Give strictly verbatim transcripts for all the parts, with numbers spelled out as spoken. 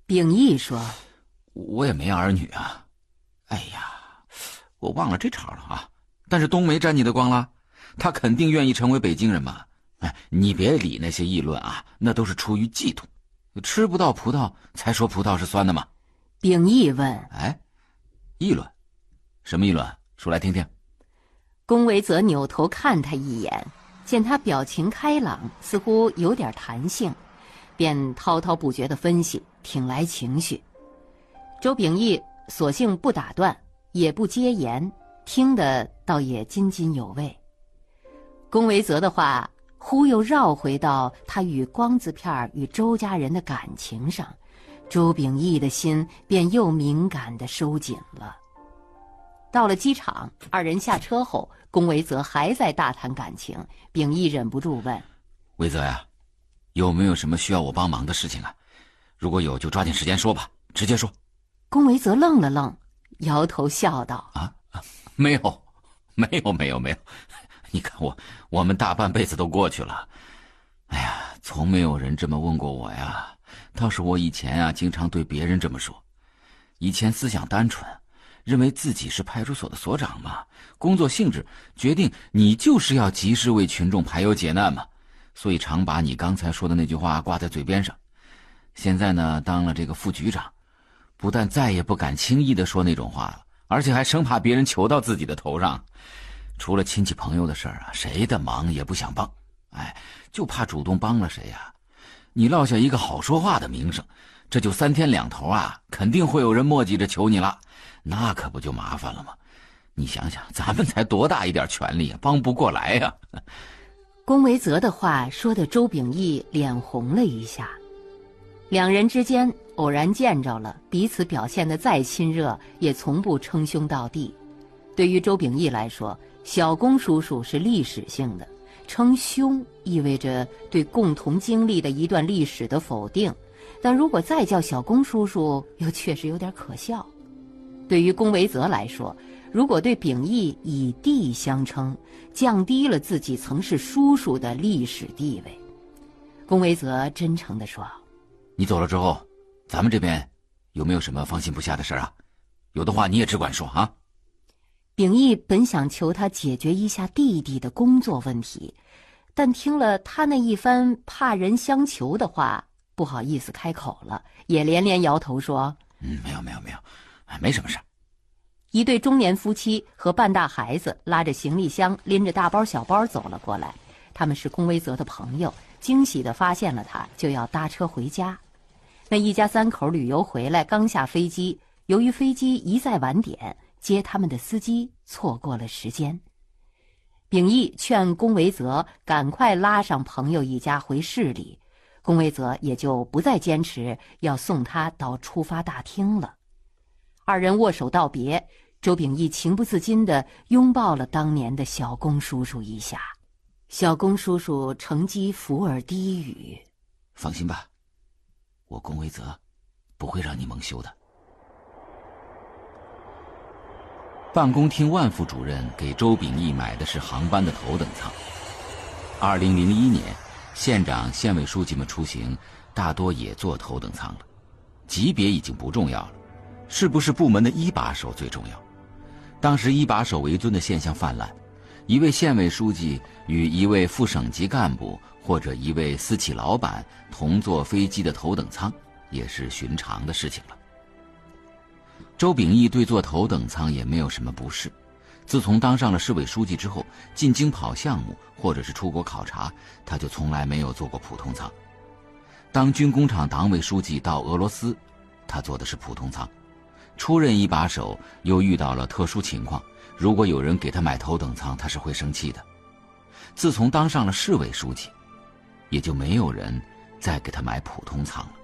秉义说：“ 我也没儿女啊。哎呀，我忘了这茬了啊。但是冬梅沾你的光了，她肯定愿意成为北京人嘛。哎，你别理那些议论啊，那都是出于嫉妒。吃不到葡萄才说葡萄是酸的嘛。” 秉义问：“ 哎，议论？什么议论？说来听听。” 龚维泽扭头看他一眼，见他表情开朗，似乎有点弹性，便滔滔不绝地分析，挺来情绪。周秉义索性不打断，也不接言，听得倒也津津有味。龚维泽的话忽又绕回到他与光字片与周家人的感情上，周秉义的心便又敏感地收紧了。到了机场，二人下车后，龚维泽还在大谈感情，秉义忍不住问：“ 维泽呀，有没有什么需要我帮忙的事情啊？如果有就抓紧时间说吧，直接说。” 龚维泽愣了愣，摇头笑道：“ 啊，没有，没有，没有，没有。你看我，我们大半辈子都过去了，哎呀，从没有人这么问过我呀。倒是我以前啊，经常对别人这么说。以前思想单纯，认为自己是派出所的所长嘛，工作性质决定你就是要及时为群众排忧解难嘛，所以常把你刚才说的那句话挂在嘴边上。现在呢，当了这个副局长，不但再也不敢轻易地说那种话了，而且还生怕别人求到自己的头上。除了亲戚朋友的事儿啊，谁的忙也不想帮，哎，就怕主动帮了谁呀、啊？你落下一个好说话的名声，这就三天两头啊，肯定会有人磨叽着求你了，那可不就麻烦了吗？你想想，咱们才多大一点权力啊，帮不过来呀、啊。 龚维泽的话说得周秉义脸红了一下。两人之间偶然见着了，彼此表现得再亲热，也从不称兄道弟。对于周秉义来说，小龚叔叔是历史性的，称兄意味着对共同经历的一段历史的否定，但如果再叫小龚叔叔，又确实有点可笑。对于龚维泽来说，如果对秉义以弟相称，降低了自己曾是叔叔的历史地位。龚维泽真诚地说：“ 你走了之后，咱们这边有没有什么放心不下的事啊？有的话你也只管说啊。” 秉义本想求他解决一下弟弟的工作问题，但听了他那一番怕人相求的话，不好意思开口了，也连连摇头说：“ 嗯，没有没有没有，没什么事。” 一对中年夫妻和半大孩子拉着行李箱，拎着大包小包走了过来。他们是龚维泽的朋友，惊喜地发现了他，就要搭车回家。那一家三口旅游回来，刚下飞机，由于飞机一再晚点，接他们的司机错过了时间。秉义劝龚维泽赶快拉上朋友一家回市里，龚维泽也就不再坚持要送他到出发大厅了。二人握手道别，周秉义情不自禁地拥抱了当年的小龚叔叔一下。小龚叔叔乘机伏耳低语：“ 放心吧，我龚维泽不会让你蒙羞的。”办公厅万副主任给周秉义买的是航班的头等舱。二零零一年，县长、县委书记们出行，大多也坐头等舱了。级别已经不重要了，是不是部门的一把手最重要？当时以把手为尊的现象泛滥，一位县委书记与一位副省级干部或者一位私企老板同坐飞机的头等舱，也是寻常的事情了。周秉义对坐头等舱也没有什么不适，自从当上了市委书记之后，进京跑项目或者是出国考察，他就从来没有坐过普通舱。当军工厂党委书记到俄罗斯，他坐的是普通舱。出任一把手又遇到了特殊情况，如果有人给他买头等舱，他是会生气的。自从当上了市委书记，也就没有人再给他买普通舱了。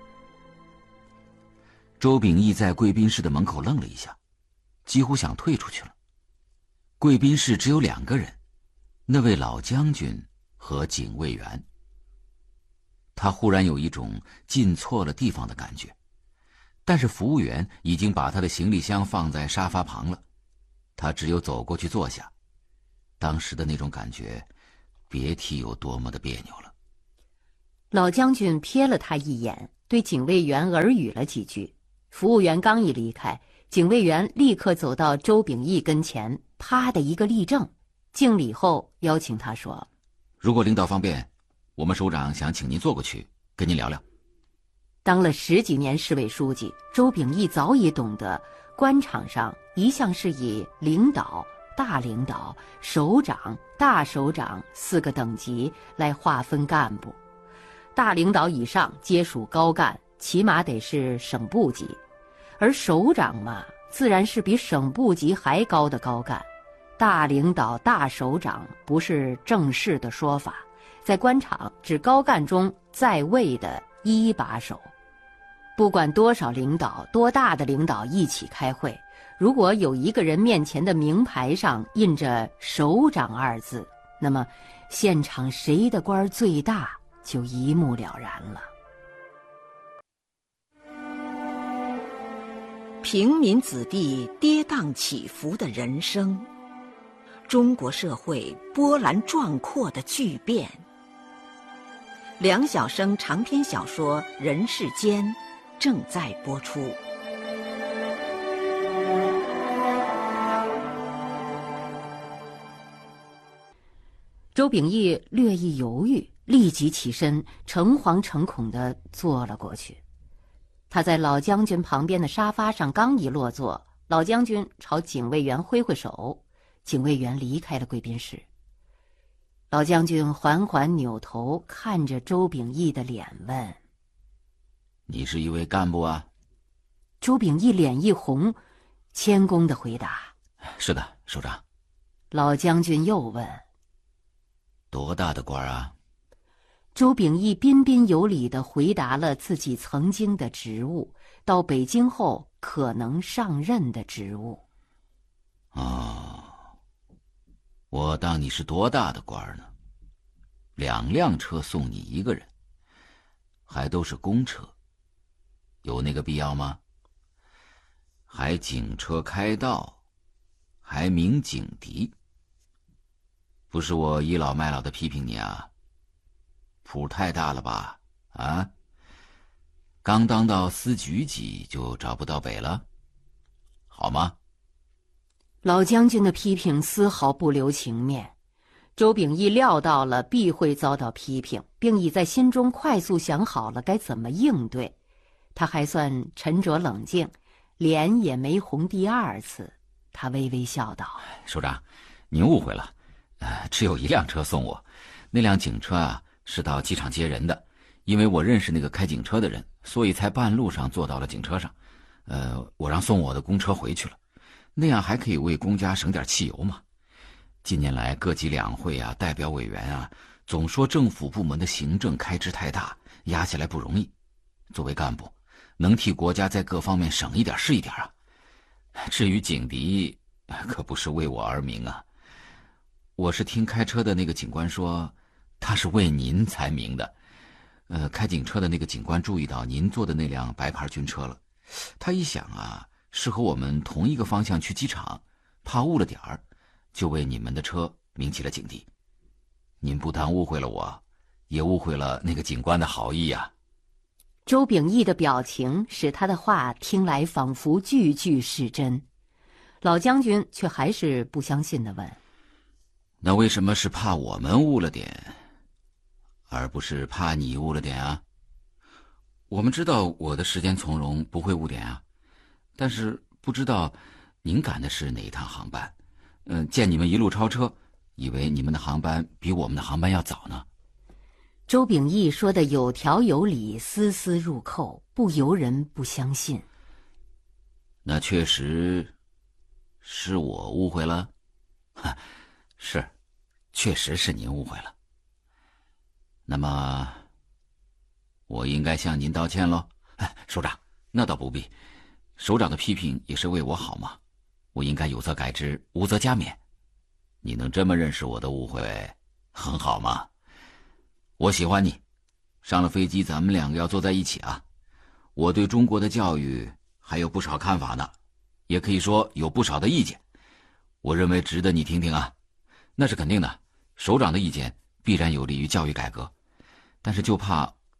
周秉义在贵宾室的门口愣了一下，几乎想退出去了。贵宾室只有两个人，那位老将军和警卫员。他忽然有一种进错了地方的感觉，但是服务员已经把他的行李箱放在沙发旁了，他只有走过去坐下。当时的那种感觉，别提有多么的别扭了。 老将军瞥了他一眼， 对警卫员耳语了几句。服务员刚一离开，警卫员立刻走到周秉义跟前，啪的一个立正，敬礼后邀请他说：“ 如果领导方便，我们首长想请您坐过去，跟您聊聊。” 当了十几年市委书记，周秉义早已懂得，官场上一向是以领导、大领导、首长、大首长四个等级来划分干部。大领导以上皆属高干，起码得是省部级，而首长嘛，自然是比省部级还高的高干。大领导、大首长不是正式的说法，在官场指高干中在位的一把手。不管多少领导，多大的领导一起开会，如果有一个人面前的名牌上印着首长二字，那么现场谁的官最大就一目了然了。 平民子弟跌宕起伏的人生，中国社会波澜壮阔的巨变。梁晓声长篇小说《人世间》正在播出。 周秉义略一犹豫，立即起身，诚惶诚恐地坐了过去。他在老将军旁边的沙发上刚一落座，老将军朝警卫员挥挥手，警卫员离开了贵宾室。老将军缓缓扭头看着周秉义的脸问：“ 你是一位干部啊？” 周秉义脸一红，谦恭地回答：“ 是的，首长。” 老将军又问：“ 多大的官啊？” 周秉义彬彬有礼地回答了自己曾经的职务，到北京后可能上任的职务。 哦，我当你是多大的官呢？两辆车送你一个人，还都是公车，有那个必要吗？还警车开道，还鸣警笛。不是我倚老卖老的批评你啊，谱太大了吧？啊，刚当到司局级就找不到北了，好吗？ 老将军的批评丝毫不留情面，周秉义料到了必会遭到批评，并已在心中快速想好了该怎么应对。他还算沉着冷静，脸也没红第二次。他微微笑道：“ 首长，您误会了，呃，只有一辆车送我，那辆警车啊是到机场接人的，因为我认识那个开警车的人，所以才半路上坐到了警车上。呃，我让送我的公车回去了，那样还可以为公家省点汽油嘛。近年来各级两会啊，代表委员啊，总说政府部门的行政开支太大，压下来不容易。作为干部，能替国家在各方面省一点是一点啊。至于警笛，可不是为我而鸣啊。我是听开车的那个警官说，他是为您才鸣的。呃，开警车的那个警官注意到您坐的那辆白牌军车了，他一想啊，是和我们同一个方向去机场，怕误了点儿，就为你们的车鸣起了警笛。您不但误会了我，也误会了那个警官的好意呀。 周秉义的表情使他的话听来仿佛句句是真。老将军却还是不相信地问：“ 那为什么是怕我们误了点，而不是怕你误了点啊？”我们知道我的时间从容，不会误点啊，但是不知道您赶的是哪一趟航班。嗯、呃，见你们一路超车，以为你们的航班比我们的航班要早呢。 周秉义说的有条有理，丝丝入扣，不由人不相信。 那确实是我误会了。是，确实是您误会了。那么我应该向您道歉喽。首长，那倒不必，首长的批评也是为我好嘛，我应该有则改之，无则加勉。你能这么认识我的误会，很好嘛。我喜欢你，上了飞机咱们两个要坐在一起啊。我对中国的教育还有不少看法呢，也可以说有不少的意见，我认为值得你听听啊。那是肯定的，首长的意见必然有利于教育改革，但是就怕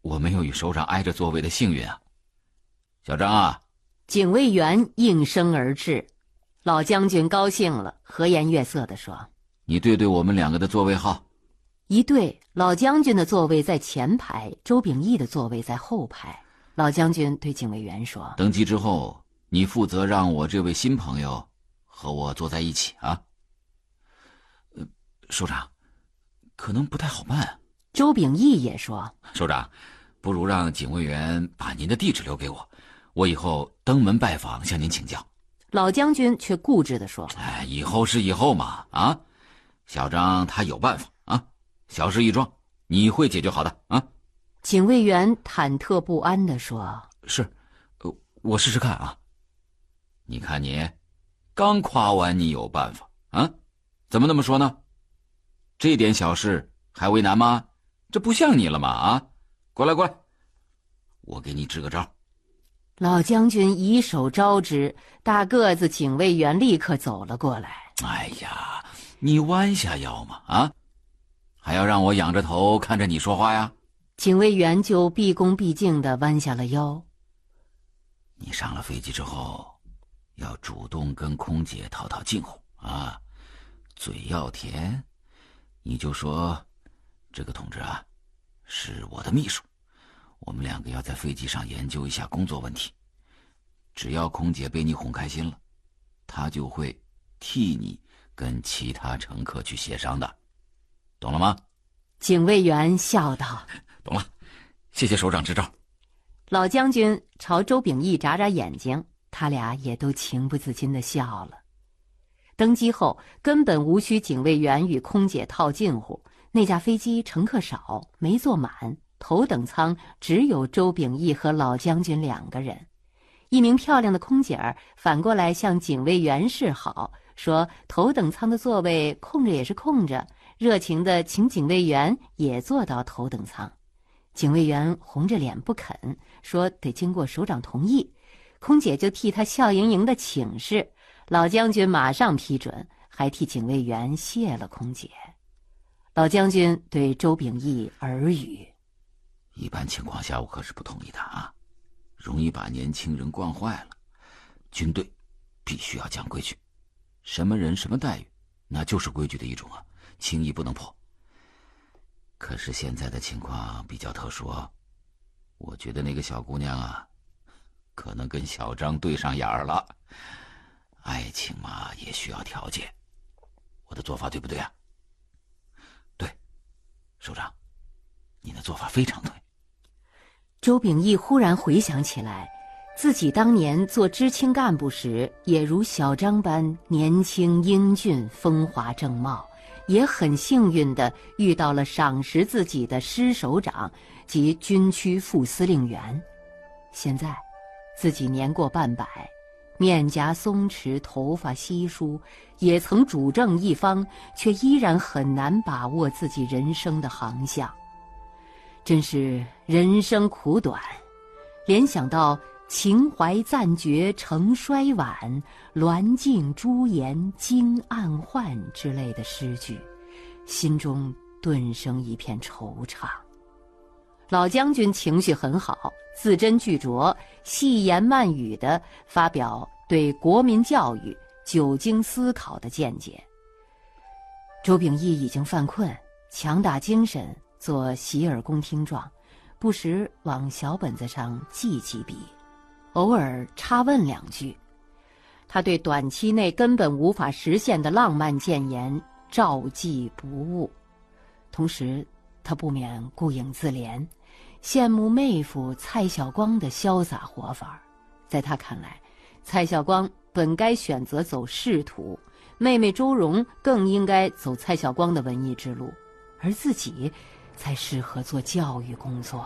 我没有与首长挨着座位的幸运啊。小张啊！ 警卫员应声而至，老将军高兴了，和颜悦色地说：“ 你对对我们两个的座位号。” 一对，老将军的座位在前排，周秉义的座位在后排。老将军对警卫员说：“ 登机之后，你负责让我这位新朋友和我坐在一起啊。”呃，首长，可能不太好办啊。 周秉义也说：“ 首长，不如让警卫员把您的地址留给我，我以后登门拜访向您请教。” 老将军却固执地说：“ 哎，以后是以后嘛，啊，小张他有办法啊，小事一桩，你会解决好的啊。” 警卫员忐忑不安地说：“ 是，呃，我试试看啊。”你看你，刚夸完你有办法啊，怎么那么说呢？这点小事还为难吗？这不像你了吗？啊，过来过来，我给你支个招。 老将军以手招之，大个子警卫员立刻走了过来。 哎呀，你弯下腰嘛，啊，还要让我仰着头看着你说话呀？ 警卫员就毕恭毕敬地弯下了腰。 你上了飞机之后，要主动跟空姐套套近乎啊，嘴要甜，你就说，这个同志啊，是我的秘书，我们两个要在飞机上研究一下工作问题。只要空姐被你哄开心了，她就会替你跟其他乘客去协商的，懂了吗？ 警卫员笑道：“ 懂了，谢谢首长支招。” 老将军朝周秉义眨眨眼睛，他俩也都情不自禁地笑了。登机后根本无需警卫员与空姐套近乎，那架飞机乘客少，没坐满，头等舱只有周秉义和老将军两个人。一名漂亮的空姐儿反过来向警卫员示好，说头等舱的座位空着也是空着，热情地请警卫员也坐到头等舱。警卫员红着脸不肯，说得经过首长同意。空姐就替他笑盈盈地请示，老将军马上批准，还替警卫员谢了空姐。老将军对周秉义耳语：“ 一般情况下我可是不同意的啊，容易把年轻人惯坏了。军队必须要讲规矩，什么人什么待遇，那就是规矩的一种啊，轻易不能破。可是现在的情况比较特殊啊，我觉得那个小姑娘啊，可能跟小张对上眼儿了。爱情嘛，也需要条件。我的做法对不对啊？”“对，首长，你的做法非常对。” 周秉义忽然回想起来，自己当年做知青干部时，也如小张般年轻英俊、风华正茂，也很幸运地遇到了赏识自己的师首长及军区副司令员。现在自己年过半百，面颊松弛，头发稀疏，也曾主政一方，却依然很难把握自己人生的航向。真是人生苦短，联想到情怀暂绝成衰晚，鸾镜朱颜惊暗换之类的诗句，心中顿生一片惆怅。老将军情绪很好，字斟句酌，细言慢语地发表对国民教育久经思考的见解。周秉义已经犯困，强打精神，做洗耳恭听状，不时往小本子上记几笔，偶尔插问两句。他对短期内根本无法实现的浪漫谏言照记不误，同时他不免顾影自怜，羡慕妹夫蔡晓光的潇洒活法。在他看来，蔡晓光本该选择走仕途，妹妹周蓉更应该走蔡晓光的文艺之路，而自己才适合做教育工作。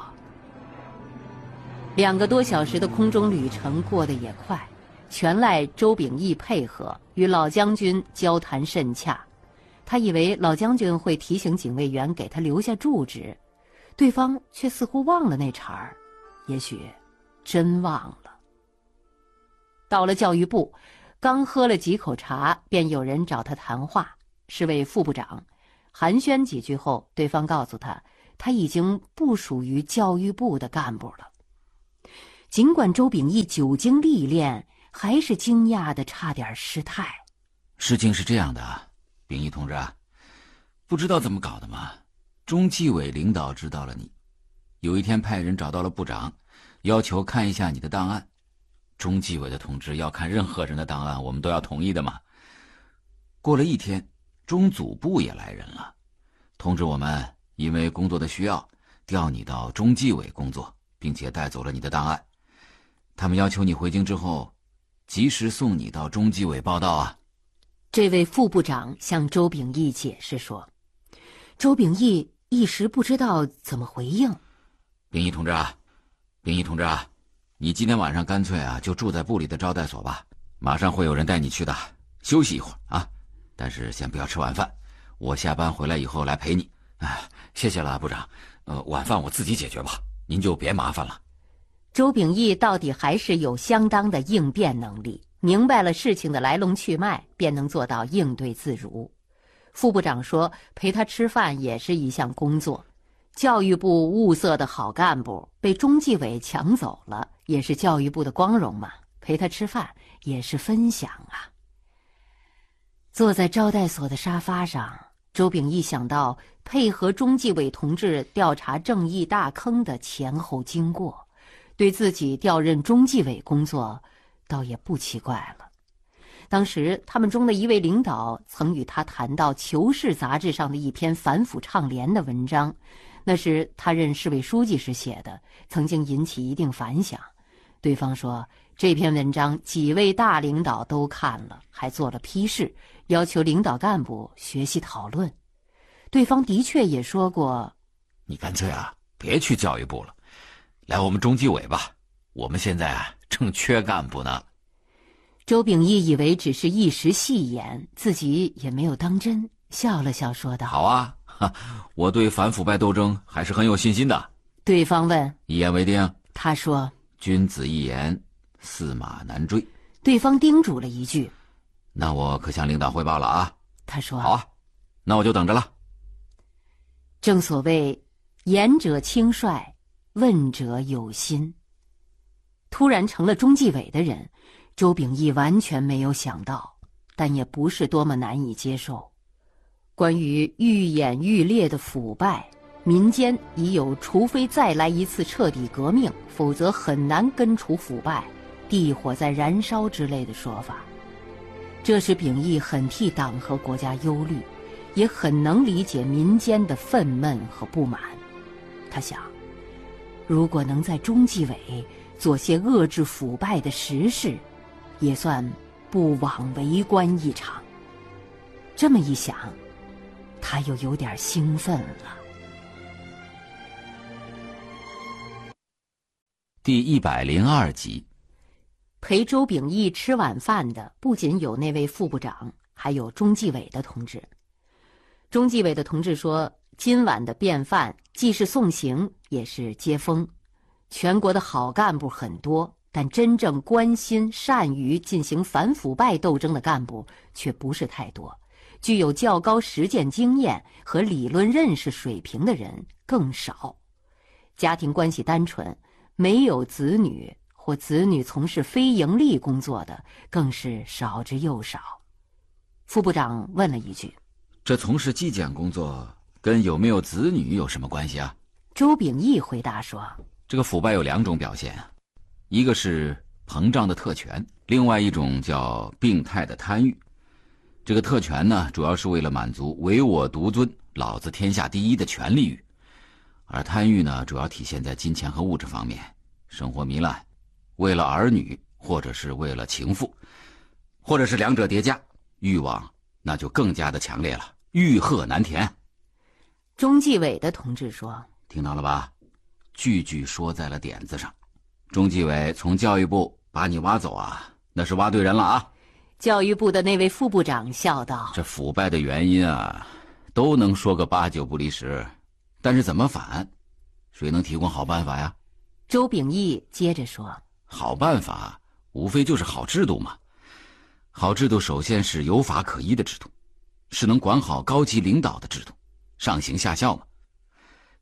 两个多小时的空中旅程过得也快，全赖周秉义配合，与老将军交谈甚洽。他以为老将军会提醒警卫员给他留下住址，对方却似乎忘了那茬儿，也许真忘了。到了教育部，刚喝了几口茶，便有人找他谈话，是位副部长。寒暄几句后，对方告诉他， 他已经不属于教育部的干部了。尽管周秉义久经历练，还是惊讶的差点失态。 事情是这样的，秉义同志啊，不知道怎么搞的嘛，中纪委领导知道了你，有一天派人找到了部长，要求看一下你的档案。中纪委的同志要看任何人的档案，我们都要同意的嘛。过了一天，中组部也来人了，通知我们因为工作的需要，调你到中纪委工作，并且带走了你的档案。他们要求你回京之后，及时送你到中纪委报到啊。 这位副部长向周秉义解释说，周秉义一时不知道怎么回应。 秉义同志啊，秉义同志啊，你今天晚上干脆啊就住在部里的招待所吧，马上会有人带你去的，休息一会儿啊，但是先不要吃晚饭，我下班回来以后来陪你。哎，谢谢了，部长。呃，晚饭我自己解决吧，您就别麻烦了。 周秉义到底还是有相当的应变能力，明白了事情的来龙去脉，便能做到应对自如。副部长说，陪他吃饭也是一项工作。教育部物色的好干部被中纪委抢走了，也是教育部的光荣嘛，陪他吃饭也是分享啊。坐在招待所的沙发上，周秉义想到配合中纪委同志调查正义大坑的前后经过，对自己调任中纪委工作倒也不奇怪了。当时他们中的一位领导曾与他谈到《求是》杂志上的一篇反腐倡廉的文章，那是他任市委书记时写的，曾经引起一定反响。对方说，这篇文章几位大领导都看了，还做了批示，要求领导干部学习讨论。对方的确也说过， 你干脆啊别去教育部了，来我们中纪委吧，我们现在啊正缺干部呢。 周秉义以为只是一时戏言，自己也没有当真，笑了笑说道， 好啊，我对反腐败斗争还是很有信心的。 对方问， 一言为定。 他说， 君子一言，驷马难追。 对方叮嘱了一句， 那我可向领导汇报了啊。 他说， 好啊，那我就等着了。 正所谓言者轻率，问者有心。突然成了中纪委的人，周秉义完全没有想到，但也不是多么难以接受。关于愈演愈烈的腐败，民间已有除非再来一次彻底革命，否则很难根除腐败，地火在燃烧之类的说法。这使秉义很替党和国家忧虑，也很能理解民间的愤懑和不满。他想，如果能在中纪委做些遏制腐败的实事，也算不枉为官一场。这么一想，他又有点兴奋了。 第一百零二集。 陪周秉义吃晚饭的不仅有那位副部长，还有中纪委的同志。中纪委的同志说，今晚的便饭既是送行，也是接风。全国的好干部很多，但真正关心善于进行反腐败斗争的干部却不是太多，具有较高实践经验和理论认识水平的人更少。家庭关系单纯，没有子女或子女从事非盈利工作的更是少之又少。副部长问了一句， 这从事纪检工作跟有没有子女有什么关系啊？ 周秉义回答说， 这个腐败有两种表现，一个是膨胀的特权，另外一种叫病态的贪欲。这个特权呢，主要是为了满足唯我独尊、老子天下第一的权力欲，而贪欲呢，主要体现在金钱和物质方面，生活糜烂，为了儿女，或者是为了情妇，或者是两者叠加，欲望那就更加的强烈了，欲壑难填。 中纪委的同志说， 听到了吧，句句说在了点子上。中纪委从教育部把你挖走啊，那是挖对人了啊。 教育部的那位副部长笑道， 这腐败的原因啊，都能说个八九不离十，但是怎么反，谁能提供好办法呀？ 周秉义接着说， 好办法无非就是好制度嘛。好制度首先是有法可依的制度，是能管好高级领导的制度，上行下效嘛。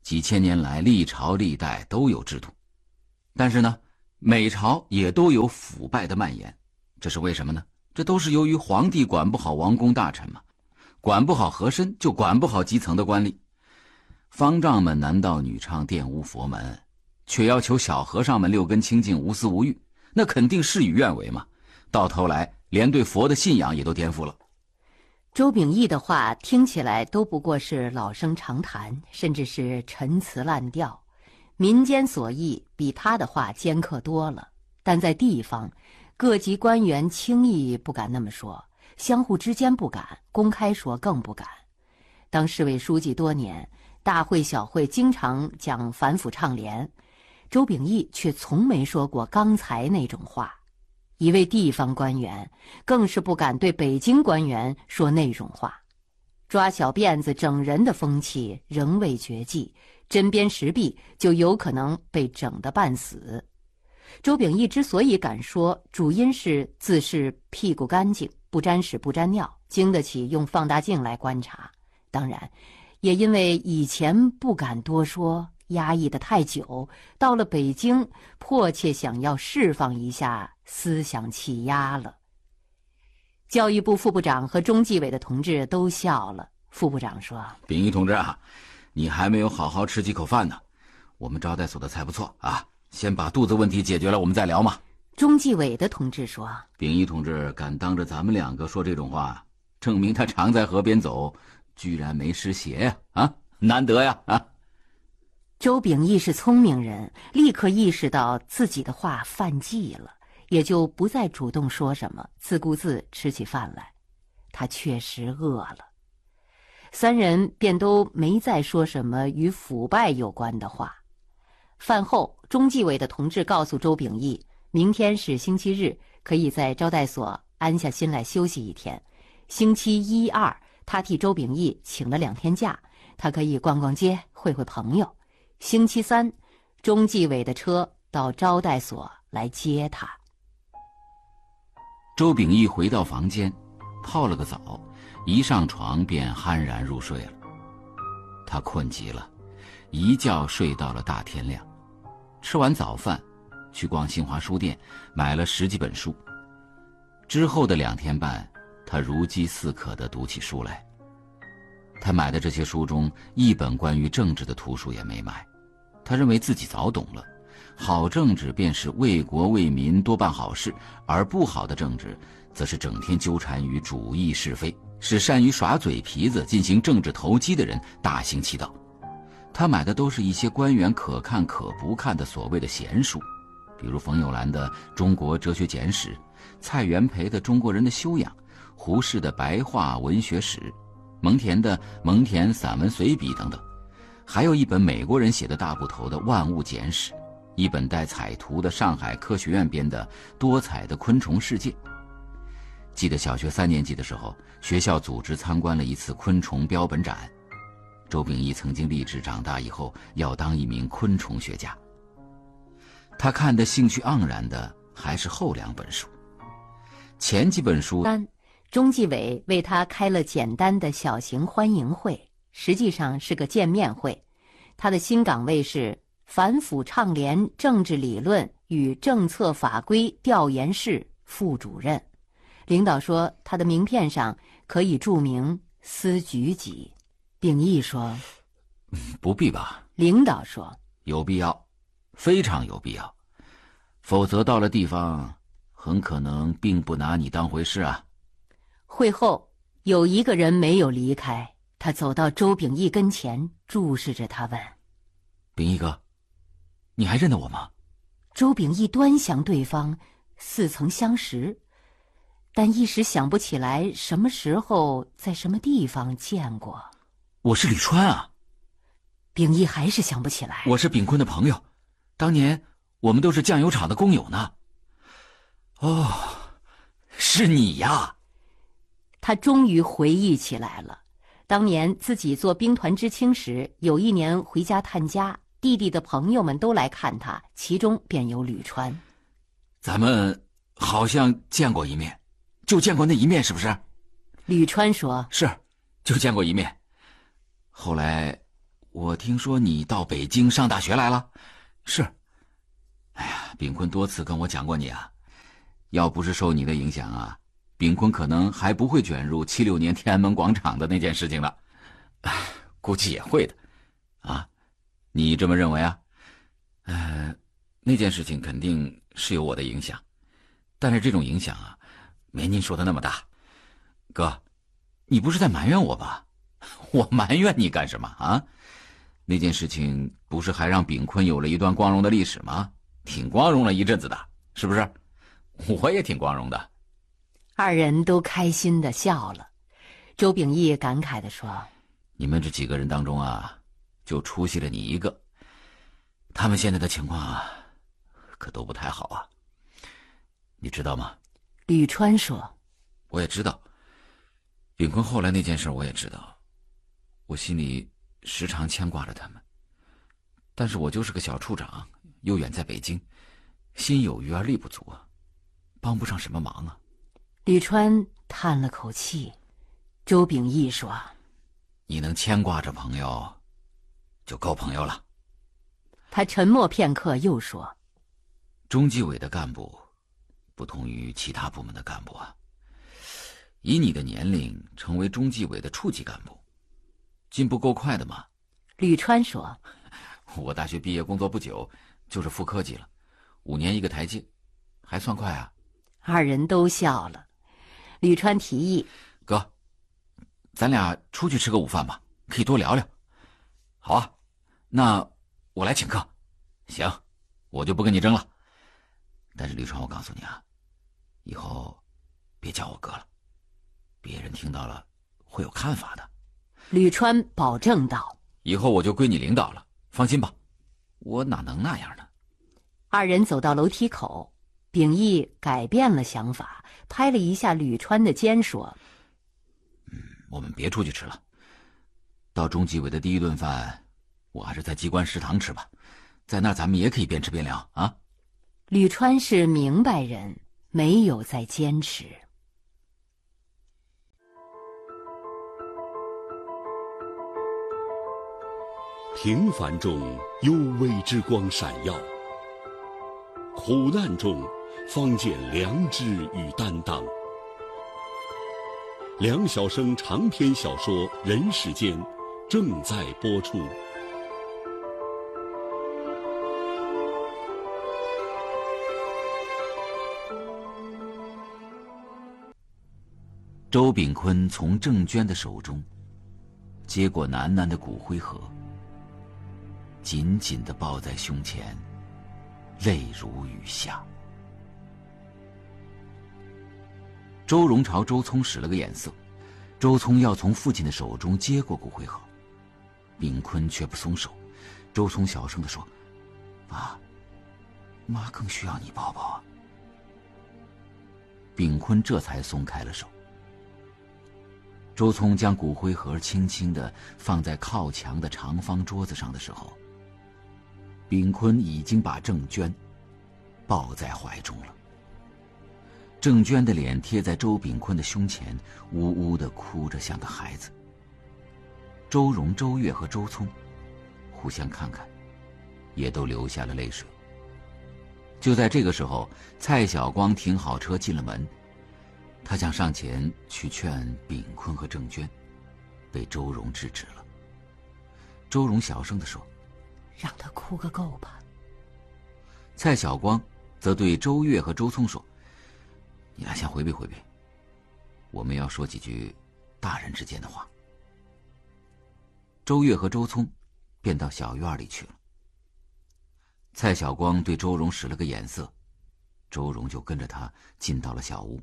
几千年来历朝历代都有制度，但是呢，每朝也都有腐败的蔓延。这是为什么呢？这都是由于皇帝管不好王公大臣嘛，管不好和珅，就管不好基层的官吏。方丈们男盗女娼玷污佛门，却要求小和尚们六根清净无私无欲，那肯定事与愿违嘛。到头来连对佛的信仰也都颠覆了。 周秉义的话听起来都不过是老生常谈，甚至是陈词滥调，民间所议比他的话尖刻多了。但在地方，各级官员轻易不敢那么说，相互之间不敢，公开说更不敢。当市委书记多年，大会小会经常讲反腐倡廉，周秉义却从没说过刚才那种话。一位地方官员更是不敢对北京官员说那种话，抓小辫子整人的风气仍未绝迹，针砭时弊就有可能被整得半死。周秉义之所以敢说，主因是自是屁股干净，不沾屎不沾尿，经得起用放大镜来观察。当然也因为以前不敢多说，压抑得太久，到了北京迫切想要释放一下思想气压了。教育部副部长和中纪委的同志都笑了。副部长说： 秉义同志啊，你还没有好好吃几口饭呢。我们招待所的菜不错啊，先把肚子问题解决了我们再聊嘛。 中纪委的同志说： 秉义同志敢当着咱们两个说这种话，证明他常在河边走，居然没湿鞋呀！啊，难得呀！啊！ 周秉义是聪明人，立刻意识到自己的话犯忌了，也就不再主动说什么，自顾自吃起饭来。他确实饿了。三人便都没再说什么与腐败有关的话。饭后，中纪委的同志告诉周秉义，明天是星期日，可以在招待所安下心来休息一天。星期一、二，他替周秉义请了两天假，他可以逛逛街，会会朋友。星期三，中纪委的车到招待所来接他。 周秉义回到房间，泡了个澡，一上床便酣然入睡了。他困极了，一觉睡到了大天亮。吃完早饭，去逛新华书店，买了十几本书。之后的两天半，他如饥似渴地读起书来。他买的这些书中，一本关于政治的图书也没买。他认为自己早懂了，好政治便是为国为民多办好事，而不好的政治则是整天纠缠于主义是非，使善于耍嘴皮子进行政治投机的人大行其道。他买的都是一些官员可看可不看的所谓的闲书，比如冯友兰的《中国哲学简史》，蔡元培的《中国人的修养》，胡适的《白话文学史》，蒙恬的《蒙恬散文随笔》等等，还有一本美国人写的大部头的《万物简史》，一本带彩图的上海科学院编的《多彩的昆虫世界》。记得小学三年级的时候，学校组织参观了一次昆虫标本展。周秉义曾经立志长大以后要当一名昆虫学家。他看得兴趣盎然的还是后两本书。前几本书， 三，中纪委为他开了简单的小型欢迎会，实际上是个见面会。他的新岗位是反腐倡廉政治理论与政策法规调研室副主任。领导说他的名片上可以注明司局级。秉义说： 不必吧。 领导说： 有必要，非常有必要，否则到了地方很可能并不拿你当回事啊。 会后有一个人没有离开，他走到周秉义跟前，注视着他问： 秉义哥，你还认得我吗？ 周秉义端详对方，似曾相识，但一时想不起来什么时候在什么地方见过。 我是李川啊。 秉义还是想不起来。 我是秉坤的朋友，当年我们都是酱油厂的工友呢。哦，是你呀。 他终于回忆起来了，当年自己做兵团知青时，有一年回家探家，弟弟的朋友们都来看他，其中便有吕川。 咱们好像见过一面，就见过那一面，是不是？ 吕川说： 是，就见过一面。后来我听说你到北京上大学来了。是。哎呀，炳坤多次跟我讲过你啊，要不是受你的影响啊，炳坤可能还不会卷入七六年天安门广场的那件事情了。估计也会的。啊，你这么认为啊？呃，那件事情肯定是有我的影响，但是这种影响啊，没您说的那么大。哥，你不是在埋怨我吧？我埋怨你干什么啊？那件事情不是还让炳坤有了一段光荣的历史吗？挺光荣了一阵子的，是不是？我也挺光荣的。 二人都开心地笑了。周秉义感慨地说： 你们这几个人当中啊，就出息了你一个。他们现在的情况啊，可都不太好啊。你知道吗？ 吕川说： 我也知道。炳坤后来那件事我也知道，我心里时常牵挂着他们。但是我就是个小处长，又远在北京，心有余而力不足啊，帮不上什么忙啊。 吕川叹了口气。周秉义说： 你能牵挂着朋友，就够朋友了。 他沉默片刻，又说： 中纪委的干部不同于其他部门的干部啊，以你的年龄成为中纪委的处级干部，进步够快的嘛。 吕川说： 我大学毕业工作不久，就是副科级了，五年一个台阶，还算快啊。 二人都笑了。吕川提议： 哥，咱俩出去吃个午饭吧，可以多聊聊。好啊，那我来请客。行，我就不跟你争了。但是吕川，我告诉你啊，以后别叫我哥了，别人听到了会有看法的。 吕川保证道： 以后我就归你领导了，放心吧，我哪能那样呢？ 二人走到楼梯口，秉义改变了想法，拍了一下吕川的肩说： 嗯，我们别出去吃了，到中纪委的第一顿饭，我还是在机关食堂吃吧，在那儿咱们也可以边吃边聊啊。 吕川是明白人，没有再坚持。 平凡中有为之光闪耀，苦难中方见良知与担当。梁晓声长篇小说《人世间》正在播出。 周炳坤从郑娟的手中接过楠楠的骨灰盒，紧紧地抱在胸前，泪如雨下。周荣朝周聪使了个眼色，周聪要从父亲的手中接过骨灰盒，炳坤却不松手。周聪小声地说：爸，妈更需要你抱抱啊。炳坤这才松开了手。周聪将骨灰盒轻轻地放在靠墙的长方桌子上的时候，炳坤已经把郑娟抱在怀中了。郑娟的脸贴在周炳坤的胸前，呜呜地哭着，像个孩子。周荣、周越和周聪互相看看，也都流下了泪水。就在这个时候，蔡晓光停好车进了门，他想上前去劝炳坤和郑娟，被周荣制止了。周荣小声地说： 让他哭个够吧。 蔡晓光则对周越和周聪说：你俩先回避回避，我们要说几句大人之间的话。周越和周聪便到小院里去了。蔡晓光对周荣使了个眼色，周荣就跟着他进到了小屋。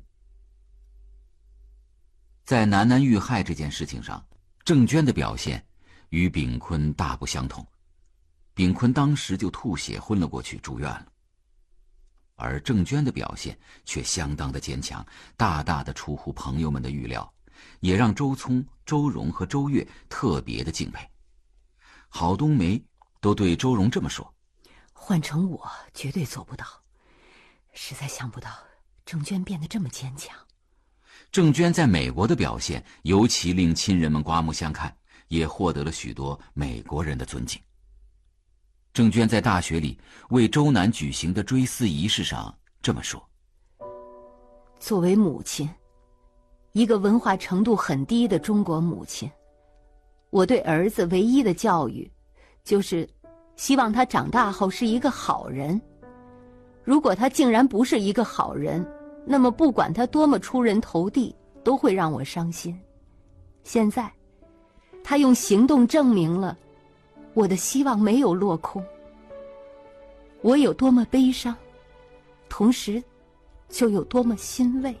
在楠楠遇害这件事情上，郑娟的表现与炳坤大不相同。炳坤当时就吐血昏了过去，住院了。而郑娟的表现却相当的坚强，大大的出乎朋友们的预料，也让周聪、周荣和周越特别的敬佩。郝冬梅都对周荣这么说： 换成我绝对做不到，实在想不到郑娟变得这么坚强。 郑娟在美国的表现尤其令亲人们刮目相看， 也获得了许多美国人的尊敬。郑娟在大学里为周南举行的追思仪式上这么说： 作为母亲，一个文化程度很低的中国母亲，我对儿子唯一的教育就是希望他长大后是一个好人。如果他竟然不是一个好人，那么不管他多么出人头地，都会让我伤心。现在他用行动证明了我的希望没有落空。我有多么悲伤，同时就有多么欣慰。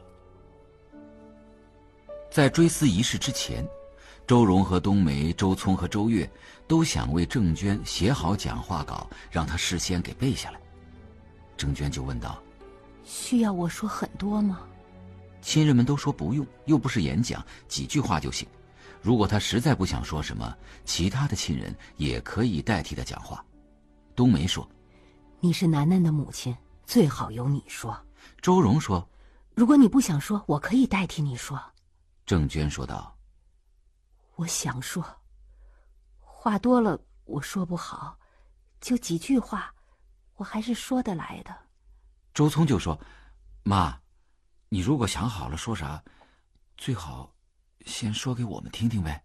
在追思仪式之前，周荣和冬梅、周聪和周越都想为郑娟写好讲话稿，让她事先给背下来。郑娟就问道： 需要我说很多吗？ 亲人们都说不用，又不是演讲，几句话就行。如果他实在不想说什么，其他的亲人也可以代替他讲话。冬梅说： 你是楠楠的母亲，最好由你说。 周荣说： 如果你不想说，我可以代替你说。 郑娟说道： 我想说，话多了我说不好，就几句话，我还是说得来的。 周聪就说：妈，你如果想好了说啥，最好先说给我们听听呗。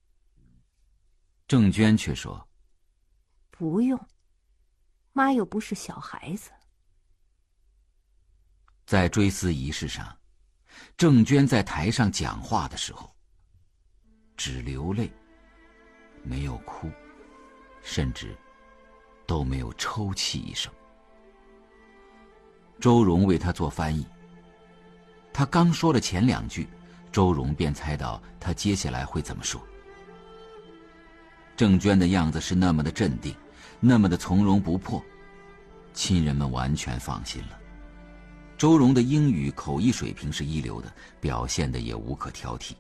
郑娟却说： 不用，妈又不是小孩子。 在追思仪式上，郑娟在台上讲话的时候，只流泪，没有哭，甚至都没有抽泣一声。周荣为他做翻译，他刚说了前两句，周荣便猜到他接下来会怎么说。郑娟的样子是那么的镇定，那么的从容不迫，亲人们完全放心了。周荣的英语口译水平是一流的，表现的也无可挑剔。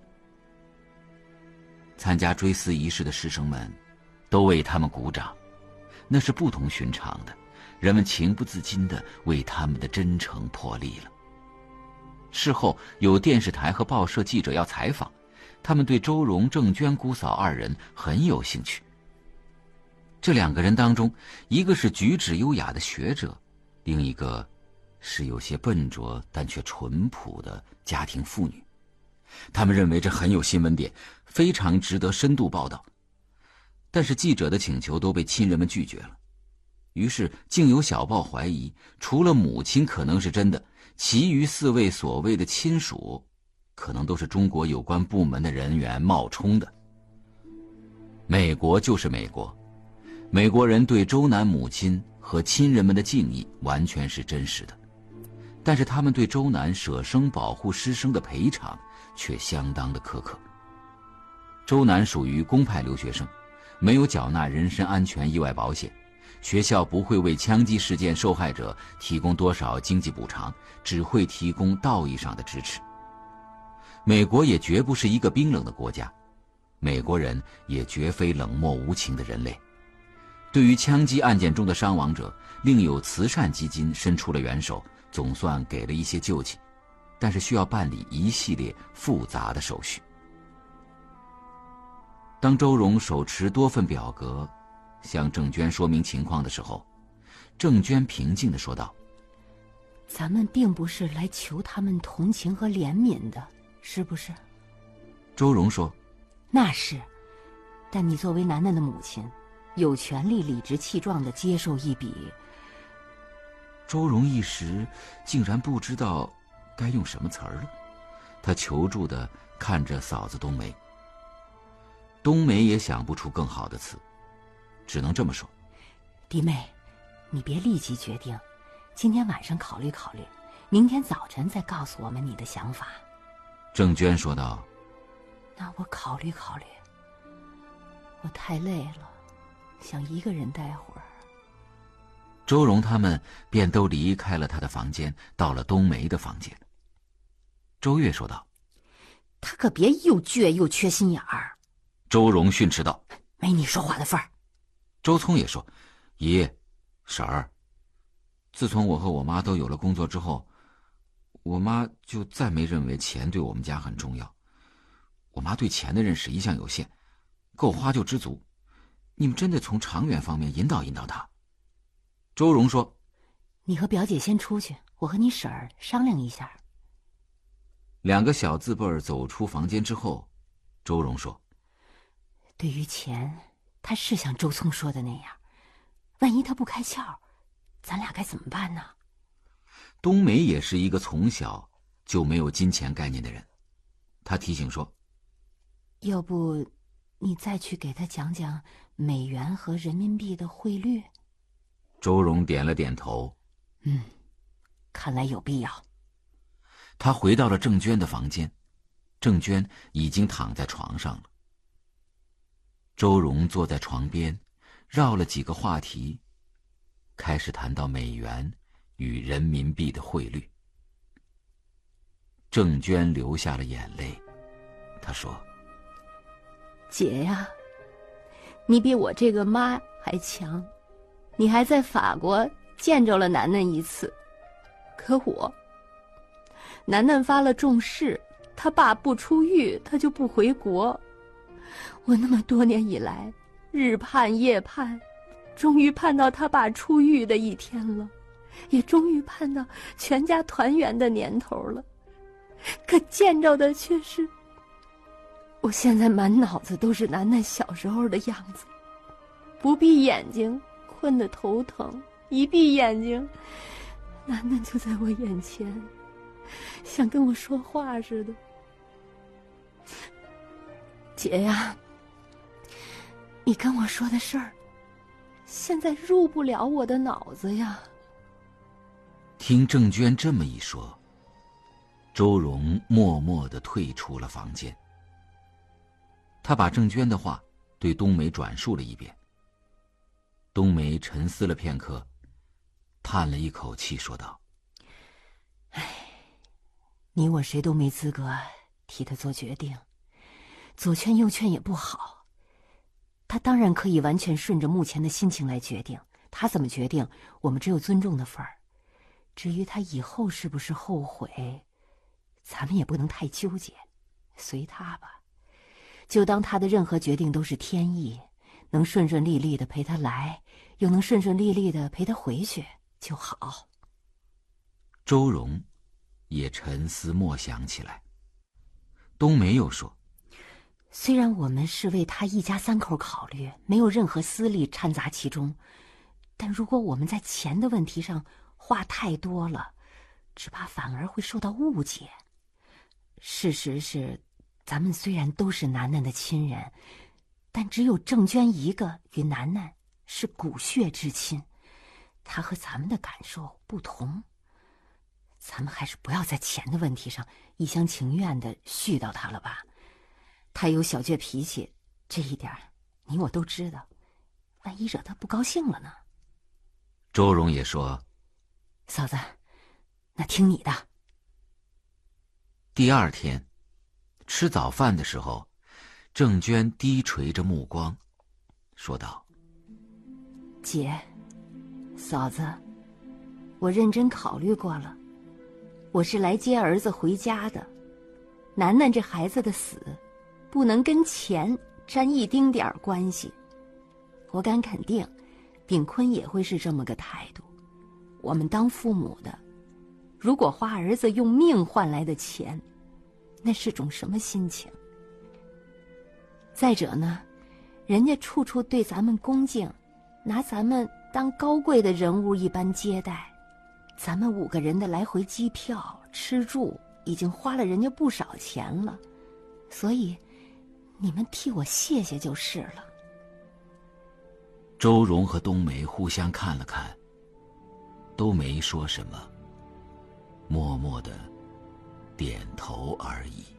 参加追思仪式的师生们都为他们鼓掌，那是不同寻常的，人们情不自禁地为他们的真诚破例了。事后有电视台和报社记者要采访，他们对周荣、郑娟姑嫂二人很有兴趣。这两个人当中，一个是举止优雅的学者，另一个是有些笨拙但却淳朴的家庭妇女。他们认为这很有新闻点，非常值得深度报道。但是记者的请求都被亲人们拒绝了，于是竟有小报怀疑，除了母亲可能是真的，其余四位所谓的亲属可能都是中国有关部门的人员冒充的。美国就是美国，美国人对周南母亲和亲人们的敬意完全是真实的，但是他们对周南舍生保护师生的赔偿却相当的苛刻。周南属于公派留学生，没有缴纳人身安全意外保险，学校不会为枪击事件受害者提供多少经济补偿，只会提供道义上的支持。美国也绝不是一个冰冷的国家，美国人也绝非冷漠无情的人类。对于枪击案件中的伤亡者，另有慈善基金伸出了援手，总算给了一些救济，但是需要办理一系列复杂的手续。当周荣手持多份表格向郑娟说明情况的时候，郑娟平静地说道： 咱们并不是来求他们同情和怜悯的，是不是？ 周荣说： 那是，但你作为楠楠的母亲，有权利理直气壮地接受一笔。 周荣一时竟然不知道该用什么词儿了，他求助地看着嫂子冬梅。冬梅也想不出更好的词，只能这么说： 弟妹，你别立即决定，今天晚上考虑考虑，明天早晨再告诉我们你的想法。 郑娟说道： 那我考虑考虑，我太累了，想一个人待会儿。 周荣他们便都离开了他的房间，到了冬梅的房间。周越说道： 他可别又倔又缺心眼儿。 周荣训斥道： 没你说话的份儿。 周聪也说：姨、婶儿，自从我和我妈都有了工作之后，我妈就再没认为钱对我们家很重要。我妈对钱的认识一向有限， 够花就知足，你们真得从长远方面引导引导他。周荣说： 你和表姐先出去，我和你婶儿商量一下。 两个小字辈儿走出房间之后，周荣说： 对于钱，他是像周聪说的那样，万一他不开窍，咱俩该怎么办呢？ 冬梅也是一个从小就没有金钱概念的人，她提醒说： 要不你再去给他讲讲美元和人民币的汇率？ 周荣点了点头。 嗯，看来有必要。 他回到了郑娟的房间，郑娟已经躺在床上了。周荣坐在床边，绕了几个话题，开始谈到美元与人民币的汇率。郑娟流下了眼泪，她说： 姐呀，你比我这个妈还强，你还在法国见着了楠楠一次，可我，楠楠发了重誓，他爸不出狱，他就不回国。我那么多年以来，日盼夜盼，终于盼到他爸出狱的一天了，也终于盼到全家团圆的年头了。可见着的却是，我现在满脑子都是楠楠小时候的样子，不闭眼睛困得头疼，一闭眼睛，楠楠就在我眼前，像跟我说话似的。姐呀，你跟我说的事儿，现在入不了我的脑子呀。 听郑娟这么一说，周荣默默地退出了房间。他把郑娟的话对冬梅转述了一遍。冬梅沉思了片刻，叹了一口气说道： 唉，你我谁都没资格替他做决定，左劝右劝也不好。他当然可以完全顺着目前的心情来决定，他怎么决定，我们只有尊重的份儿。至于他以后是不是后悔，咱们也不能太纠结，随他吧。就当他的任何决定都是天意，能顺顺利利的陪他来，又能顺顺利利的陪他回去就好。 周荣也沉思默想起来。冬梅又说： 虽然我们是为他一家三口考虑，没有任何私利掺杂其中，但如果我们在钱的问题上话太多了，只怕反而会受到误解。事实是，咱们虽然都是楠楠的亲人，但只有郑娟一个与楠楠是骨血之亲，她和咱们的感受不同。咱们还是不要在钱的问题上一厢情愿地絮叨她了吧。她有小倔脾气，这一点你我都知道，万一惹她不高兴了呢？ 周荣也说： 嫂子，那听你的。 第二天吃早饭的时候，郑娟低垂着目光说道： 姐，嫂子，我认真考虑过了，我是来接儿子回家的。楠楠这孩子的死不能跟钱沾一丁点儿关系，我敢肯定炳坤也会是这么个态度。我们当父母的，如果花儿子用命换来的钱，那是种什么心情？再者呢，人家处处对咱们恭敬，拿咱们当高贵的人物一般接待，咱们五个人的来回机票、吃住已经花了人家不少钱了，所以你们替我谢谢就是了。 周荣和冬梅互相看了看，都没说什么，默默地点头而已。